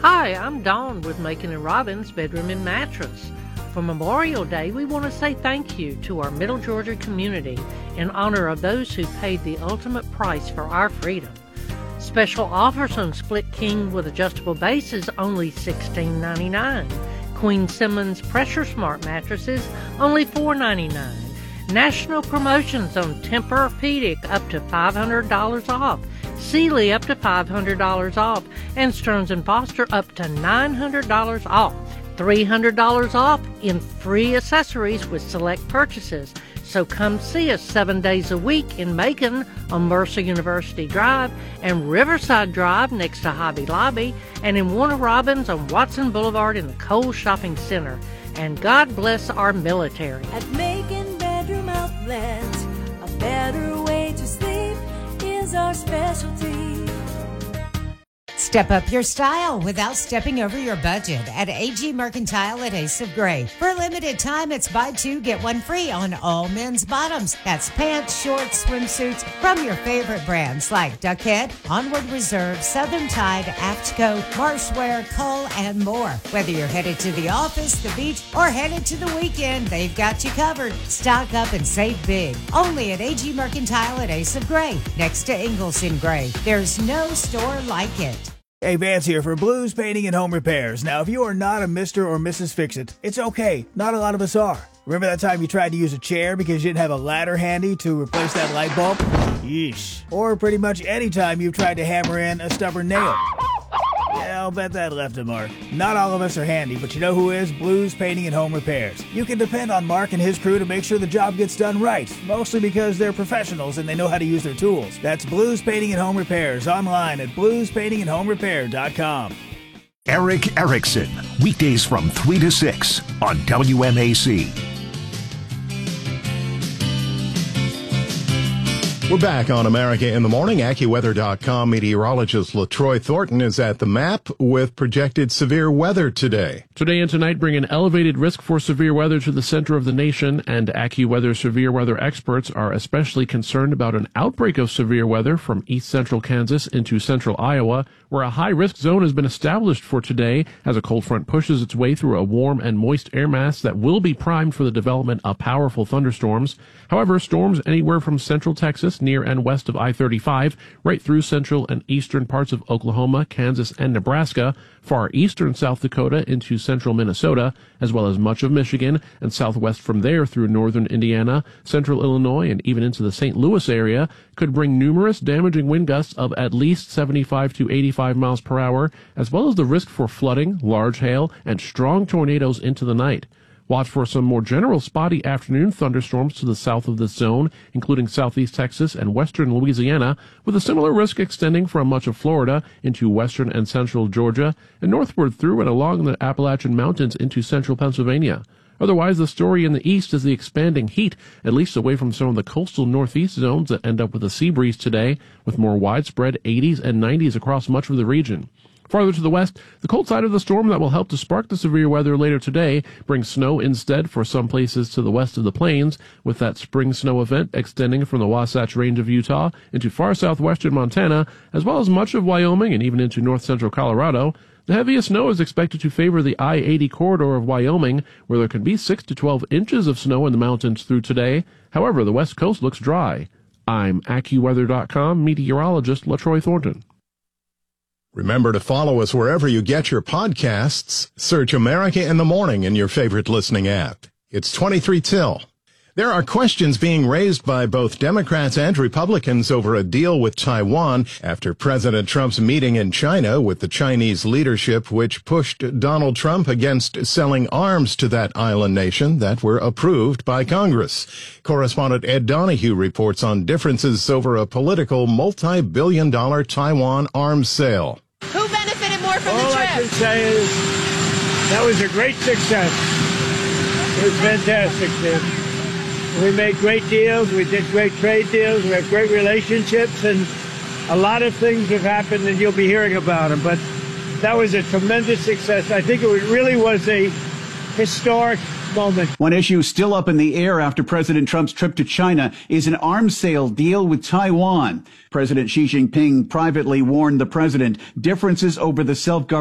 Hi, I'm Dawn with Macon and Robbins Bedroom and Mattress. For Memorial Day, we want to say thank you to our Middle Georgia community in honor of those who paid the ultimate price for our freedom. Special offers on Split King with adjustable bases, only $16.99. Queen Simmons Pressure Smart mattresses, only $4.99. National promotions on Tempur-Pedic up to $500 off. Sealy up to $500 off, and Stearns & Foster up to $900 off. $300 off in free accessories with select purchases. So come see us 7 days a week in Macon on Mercer University Drive and Riverside Drive next to Hobby Lobby, and in Warner Robins on Watson Boulevard in the Kohl's Shopping Center. And God bless our military. At Macon Bedroom Outlet, a better way to sleep is our specialty. Step up your style without stepping over your budget at AG Mercantile at Ace of Gray. For a limited time, it's buy two, get one free on all men's bottoms. That's pants, shorts, swimsuits from your favorite brands like Duckhead, Onward Reserve, Southern Tide, Aftco, Marshwear, Cull, and more. Whether you're headed to the office, the beach, or headed to the weekend, they've got you covered. Stock up and save big. Only at AG Mercantile at Ace of Gray, next to Ingalls in Gray. There's no store like it. Hey, Vance here for Blues Painting and Home Repairs. Now, if you are not a Mr. or Mrs. Fix-It, it's okay. Not a lot of us are. Remember that time you tried to use a chair because you didn't have a ladder handy to replace that light bulb? Yeesh. Or pretty much any time you've tried to hammer in a stubborn nail. Yeah, I'll bet that left a mark. Not all of us are handy, but you know who is? Blues Painting and Home Repairs. You can depend on Mark and his crew to make sure the job gets done right, mostly because they're professionals and they know how to use their tools. That's Blues Painting and Home Repairs, online at bluespaintingandhomerepair.com. Eric Erickson, weekdays from 3 to 6 on WMAC. We're back on America in the Morning. AccuWeather.com meteorologist LaTroy Thornton is at the map with projected severe weather today. Today and tonight bring an elevated risk for severe weather to the center of the nation, and AccuWeather severe weather experts are especially concerned about an outbreak of severe weather from east central Kansas into central Iowa, where a high-risk zone has been established for today as a cold front pushes its way through a warm and moist air mass that will be primed for the development of powerful thunderstorms. However, storms anywhere from central Texas near and west of I-35, right through central and eastern parts of Oklahoma, Kansas, and Nebraska, far eastern South Dakota into central Minnesota, as well as much of Michigan, and southwest from there through northern Indiana, central Illinois, and even into the St. Louis area, could bring numerous damaging wind gusts of at least 75 to 85 miles per hour, as well as the risk for flooding, large hail, and strong tornadoes into the night. Watch for some more general spotty afternoon thunderstorms to the south of this zone, including southeast Texas and western Louisiana, with a similar risk extending from much of Florida into western and central Georgia, and northward through and along the Appalachian Mountains into central Pennsylvania. Otherwise, the story in the east is the expanding heat, at least away from some of the coastal northeast zones that end up with a sea breeze today, with more widespread 80s and 90s across much of the region. Farther to the west, the cold side of the storm that will help to spark the severe weather later today brings snow instead for some places to the west of the plains, with that spring snow event extending from the Wasatch Range of Utah into far southwestern Montana, as well as much of Wyoming and even into north-central Colorado. The heaviest snow is expected to favor the I-80 corridor of Wyoming, where there can be 6 to 12 inches of snow in the mountains through today. However, the west coast looks dry. I'm AccuWeather.com meteorologist LaTroy Thornton. Remember to follow us wherever you get your podcasts. Search America in the Morning in your favorite listening app. It's 23 till. There are questions being raised by both Democrats and Republicans over a deal with Taiwan after President Trump's meeting in China with the Chinese leadership, which pushed Donald Trump against selling arms to that island nation that were approved by Congress. Correspondent Ed Donahue reports on differences over a political multi-billion-dollar Taiwan arms sale. Who benefited more from the trip? All I can say is that was a great success. It was fantastic, Tim. We made great deals. We did great trade deals. We have great relationships, and a lot of things have happened, and you'll be hearing about them. But that was a tremendous success. I think it really was a historic moment. One issue still up in the air after President Trump's trip to China is an arms sale deal with Taiwan. President Xi Jinping privately warned the president differences over the self-government